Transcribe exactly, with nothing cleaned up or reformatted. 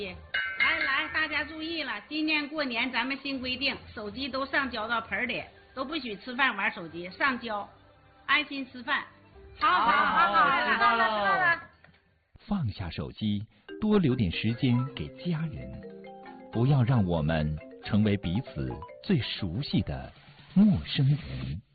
来来，大家注意了，今年过年咱们新规定，手机都上交到盆里，都不许吃饭玩手机，上交，安心吃饭。好好好好， 知道了知道了。 放下手机，多留点时间给家人，不要让我们成为彼此最熟悉的陌生人。